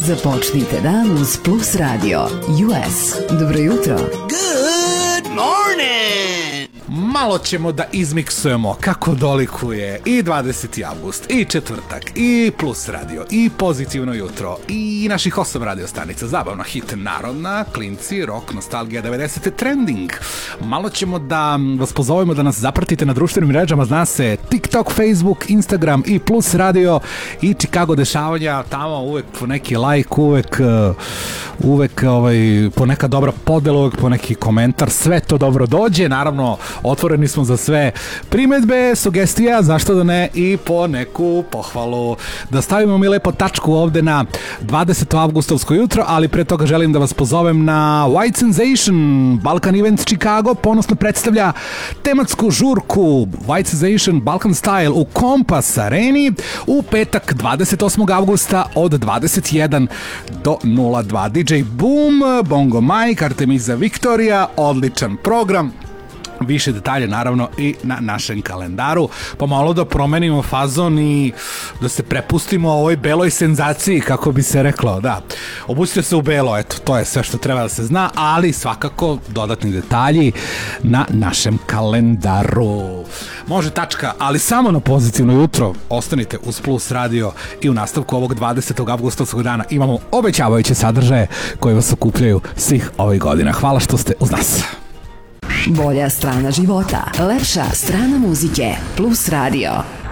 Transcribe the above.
Započnite dan uz Plus Radio US. Dobro jutro. Good morning! Malo ćemo da izmiksujemo kako dolikuje i 20. avgust, i četvrtak, i Plus Radio, i Pozitivno jutro, i naših 8 radio stanica, zabavna, hit, narodna, klinci, rock, nostalgija, 90. trending. Malo ćemo da vas pozovemo da nas zapratite na društvenim mrežama, zna se TikTok, Facebook, Instagram i Plus Radio i Chicago dešavanja, tamo uvek po neki like, uvek po neka dobra podela, uvek po neki komentar, sve to dobro dođe, naravno otvoreni smo za sve primedbe, sugestija, zašto da ne, i po neku pohvalu. Da stavimo mi lepo tačku ovde na 20. avgustovsko jutro, ali pre toga želim da vas pozovem na White Sensation. Balkan Events Chicago ponosno predstavlja tematsku žurku White Sensation Balkan Style u Kompas Areni u petak 28. avgusta od 21 do 02. DJ Boom, Bongo Mike, Artemisa Victoria, odličan program. Više detalje naravno i na našem kalendaru, pa malo da promenimo fazon i da se prepustimo ovoj beloj senzaciji, kako bi se reklo, da. Obucite se u belo, eto, to je sve što treba da se zna, ali svakako dodatni detalji na našem kalendaru. Može tačka, ali samo na Pozitivno jutro. Ostanite uz Plus Radio i u nastavku ovog 20. avgustovskog dana imamo obećavajuće sadržaje koji vas okupljaju svih ovih godina. Hvala što ste uz nas. Bolja strana života, lepša strana muzike, Plus Radio.